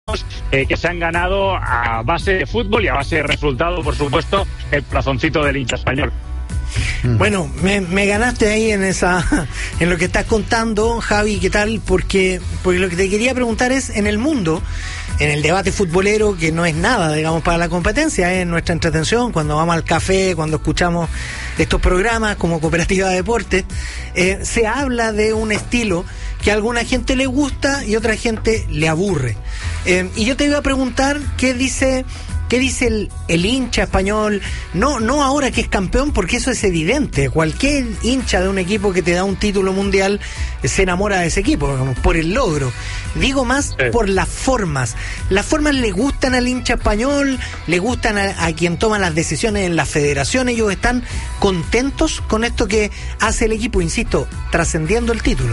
que se han ganado a base de fútbol y a base de resultado, por supuesto, el corazoncito del hincha español. Bueno, me ganaste ahí en lo que estás contando, Javi, ¿qué tal? Porque lo que te quería preguntar es, en el mundo, en el debate futbolero, que no es nada, digamos, para la competencia, es nuestra entretención, cuando vamos al café, cuando escuchamos estos programas como Cooperativa de Deportes, se habla de un estilo que a alguna gente le gusta y a otra gente le aburre. Y yo te iba a preguntar, ¿qué dice el hincha español? No ahora que es campeón, porque eso es evidente. Cualquier hincha de un equipo que te da un título mundial se enamora de ese equipo, digamos, por el logro. Digo más por las formas. ¿Las formas le gustan al hincha español? ¿Le gustan a quien toma las decisiones en la federación? ¿Ellos están contentos con esto que hace el equipo, insisto, trascendiendo el título?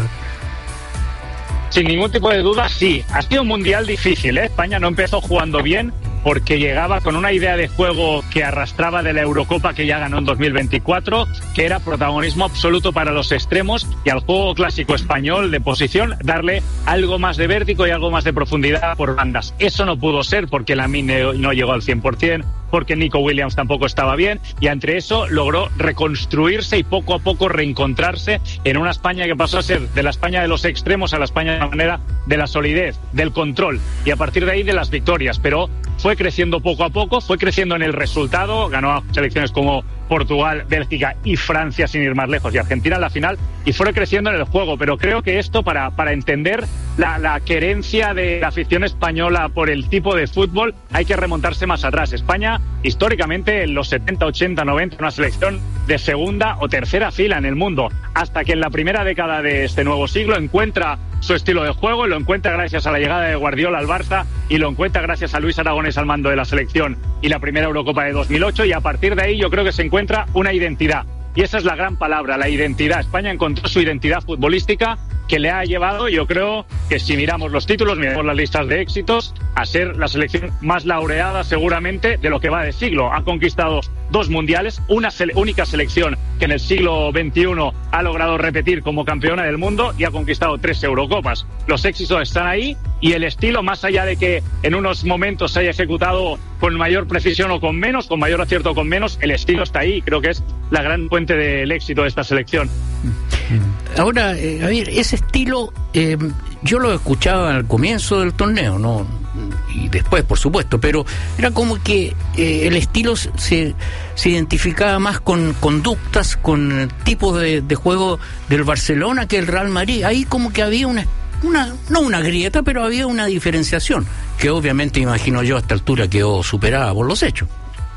Sin ningún tipo de duda, sí. Ha sido un mundial difícil, ¿eh? España no empezó jugando bien, porque llegaba con una idea de juego que arrastraba de la Eurocopa que ya ganó en 2024, que era protagonismo absoluto para los extremos, y al juego clásico español de posición darle algo más de vértigo y algo más de profundidad por bandas. Eso no pudo ser porque Lamine no llegó al 100%, porque Nico Williams tampoco estaba bien, y entre eso logró reconstruirse y poco a poco reencontrarse en una España que pasó a ser de la España de los extremos a la España de la manera de la solidez, del control, y a partir de ahí de las victorias. Pero fue creciendo poco a poco, fue creciendo en el resultado, ganó a selecciones como Portugal, Bélgica y Francia, sin ir más lejos, y Argentina en la final, y fue creciendo en el juego. Pero creo que esto, para entender la querencia de la afición española por el tipo de fútbol, hay que remontarse más atrás. España, históricamente, en los 70, 80, 90, una selección de segunda o tercera fila en el mundo, hasta que en la primera década de este nuevo siglo encuentra su estilo de juego, y lo encuentra gracias a la llegada de Guardiola al Barça, y lo encuentra gracias a Luis Aragonés al mando de la selección y la primera Eurocopa de 2008, y a partir de ahí yo creo que se encuentra una identidad. Y esa es la gran palabra, la identidad. España encontró su identidad futbolística, que le ha llevado, yo creo que si miramos los títulos, miramos las listas de éxitos, a ser la selección más laureada seguramente de lo que va de siglo. Ha conquistado 2 mundiales, una única selección que en el siglo XXI ha logrado repetir como campeona del mundo, y ha conquistado 3 Eurocopas. Los éxitos están ahí, y el estilo, más allá de que en unos momentos se haya ejecutado con mayor precisión o con menos, con mayor acierto o con menos, el estilo está ahí. Creo que es la gran fuente del éxito de esta selección. Ahora, Javier, ese estilo yo lo escuchaba al comienzo del torneo, ¿no? Y después, por supuesto, pero era como que el estilo se identificaba más con conductas, con tipos de juego del Barcelona que el Real Madrid. Ahí como que había no una grieta, pero había una diferenciación, que obviamente, imagino yo, a esta altura quedó superada por los hechos.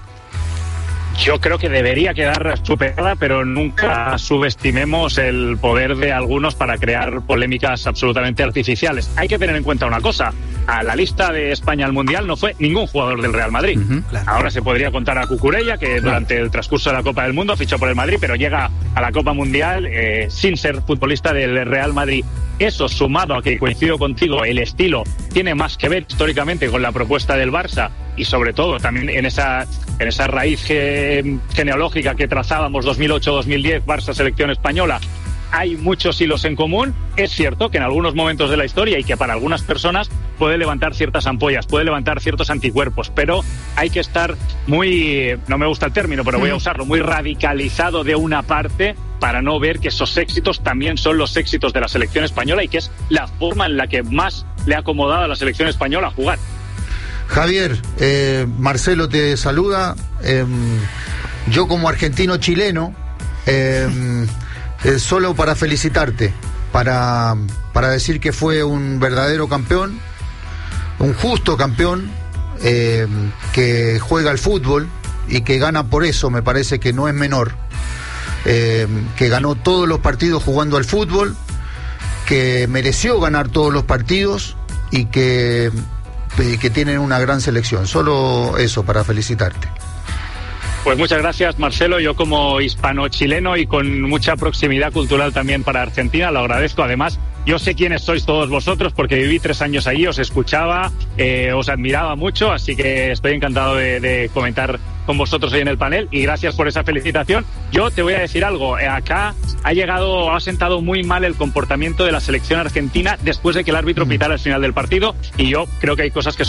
Yo creo que debería quedar superada, pero nunca subestimemos el poder de algunos para crear polémicas absolutamente artificiales. Hay que tener en cuenta una cosa: a la lista de España al Mundial no fue ningún jugador del Real Madrid. Claro. Ahora se podría contar a Cucurella, que durante el transcurso de la Copa del Mundo fichó por el Madrid, pero llega a la Copa Mundial sin ser futbolista del Real Madrid. Eso, sumado a que, coincido contigo, el estilo tiene más que ver históricamente con la propuesta del Barça, y sobre todo también en esa raíz genealógica que trazábamos 2008-2010, Barça selección española, hay muchos hilos en común. Es cierto que en algunos momentos de la historia, y que para algunas personas puede levantar ciertas ampollas, puede levantar ciertos anticuerpos, pero hay que estar muy, no me gusta el término, pero voy a usarlo, muy radicalizado de una parte, para no ver que esos éxitos también son los éxitos de la selección española, y que es la forma en la que más le ha acomodado a la selección española a jugar. Javier, Marcelo te saluda. Yo, como argentino chileno, solo para felicitarte, para decir que fue un verdadero campeón, un justo campeón, que juega al fútbol y que gana por eso. Me parece que no es menor, que ganó todos los partidos jugando al fútbol, que mereció ganar todos los partidos, y que tienen una gran selección. Solo eso, para felicitarte. Pues muchas gracias, Marcelo. Yo, como hispano-chileno y con mucha proximidad cultural también para Argentina, lo agradezco. Además, yo sé quiénes sois todos vosotros, porque viví 3 años ahí, os escuchaba, os admiraba mucho, así que estoy encantado de comentar con vosotros hoy en el panel, y gracias por esa felicitación. Yo te voy a decir algo: acá ha sentado muy mal el comportamiento de la selección argentina después de que el árbitro pitara al final del partido, y yo creo que hay cosas que